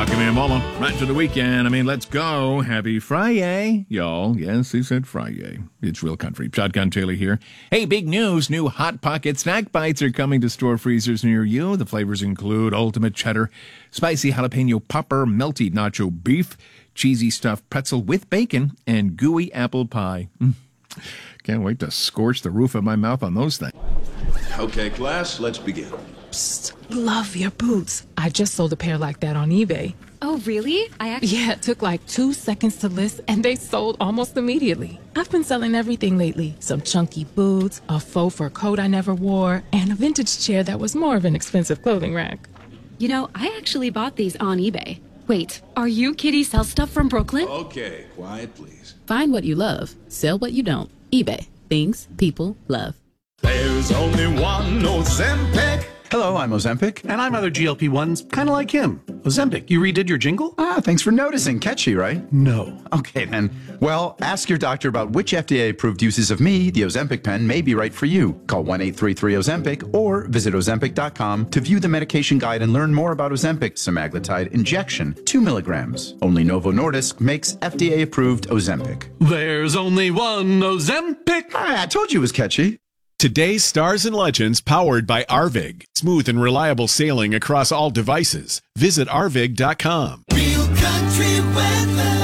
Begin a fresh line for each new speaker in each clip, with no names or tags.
Give me a moment. Right to the weekend. Let's go. Happy Friday, y'all. Yes, he said Friday. It's Real Country. Shotgun Taylor here. Hey, big news. New Hot Pocket Snack Bites are coming to store freezers near you. The flavors include ultimate cheddar, spicy jalapeno popper, melty nacho beef, cheesy stuffed pretzel with bacon, and gooey apple pie. Can't wait to scorch the roof of my mouth on those things.
Okay, class, let's begin.
Psst, love your boots. I just sold a pair like that on eBay.
Oh, really?
Yeah, it took like 2 seconds to list, and they sold almost immediately. I've been selling everything lately. Some chunky boots, a faux fur coat I never wore, and a vintage chair that was more of an expensive clothing rack.
You know, I actually bought these on eBay. Wait, are you Kitty Sell Stuff from Brooklyn?
Okay, quiet, please.
Find what you love. Sell what you don't. eBay. Things people love.
There's only one Ozempic.
Hello, I'm Ozempic.
And I'm other GLP-1s, kind of like him. Ozempic, you redid your jingle?
Thanks for noticing. Catchy, right?
No.
Okay, then. Well, ask your doctor about which FDA-approved uses of me, the Ozempic pen, may be right for you. Call 1-833-OZEMPIC or visit Ozempic.com to view the medication guide and learn more about Ozempic semaglutide injection, 2 milligrams. Only Novo Nordisk makes FDA-approved Ozempic.
There's only one Ozempic.
I told you it was catchy.
Today's Stars and Legends powered by Arvig. Smooth and reliable sailing across all devices. Visit Arvig.com.
Real Country weather.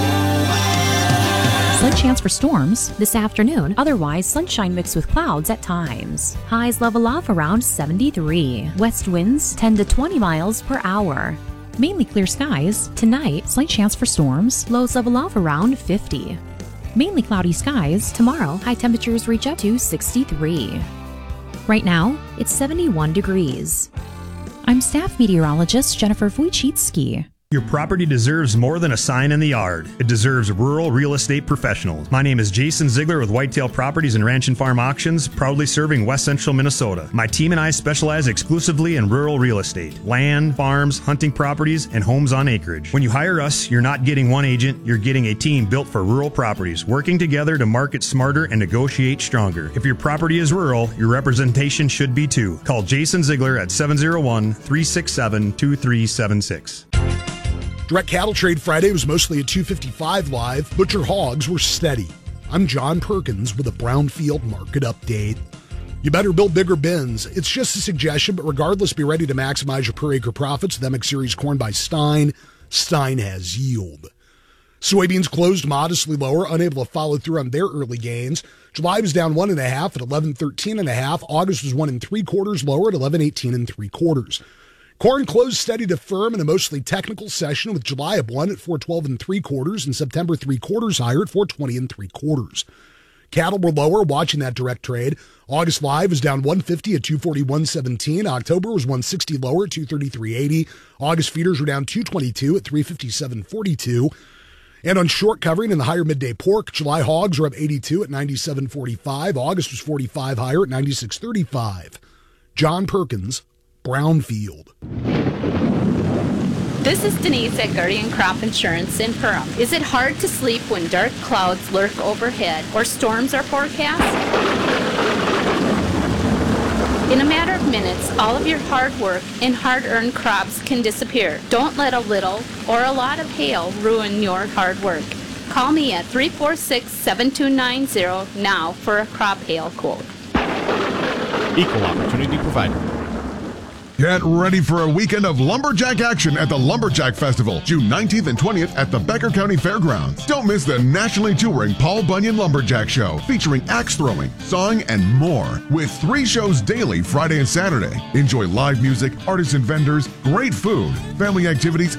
Sun chance for storms this afternoon. Otherwise, sunshine mixed with clouds at times. Highs level off around 73. West winds 10 to 20 miles per hour. Mainly clear skies. Tonight, slight chance for storms. Lows level off around 50. Mainly cloudy skies. Tomorrow, high temperatures reach up to 63. Right now, it's 71 degrees. I'm staff meteorologist Jennifer Wojcicki.
Your property deserves more than a sign in the yard. It deserves rural real estate professionals. My name is Jason Ziegler with Whitetail Properties and Ranch and Farm Auctions, proudly serving West Central Minnesota. My team and I specialize exclusively in rural real estate, land, farms, hunting properties, and homes on acreage. When you hire us, you're not getting one agent, you're getting a team built for rural properties, working together to market smarter and negotiate stronger. If your property is rural, your representation should be too. Call Jason Ziegler at 701-367-2376.
Direct Cattle Trade Friday was mostly at 2:55 live. Butcher hogs were steady. I'm John Perkins with a Brownfield market update. You better build bigger bins. It's just a suggestion, but regardless, be ready to maximize your per acre profits with MX Series corn by Stein. Stein has yield. Soybeans closed modestly lower, unable to follow through on their early gains. July was down 1.5 at 11.13.5. August was 1 3/4 lower at 11.18 3/4. Corn closed steady to firm in a mostly technical session with July up 1 at 4.12 3/4 and September 3/4 higher at 4.20 3/4. Cattle were lower, watching that direct trade. August live was down 150 at 241.17. October was 160 lower at 233.80. August feeders were down 222 at 357.42. And on short covering in the higher midday pork, July hogs were up 82 at 97.45. August was 45 higher at 96.35. John Perkins, Brownfield.
This is Denise at Guardian Crop Insurance in Perham. Is it hard to sleep when dark clouds lurk overhead or storms are forecast? In a matter of minutes, all of your hard work and hard-earned crops can disappear. Don't let a little or a lot of hail ruin your hard work. Call me at 346-7290 now for a crop hail quote.
Equal opportunity provider.
Get ready for a weekend of lumberjack action at the Lumberjack Festival, June 19th and 20th at the Becker County Fairgrounds. Don't miss the nationally touring Paul Bunyan Lumberjack Show, featuring axe throwing, sawing, and more, with 3 shows daily Friday and Saturday. Enjoy live music, artists and vendors, great food, family activities,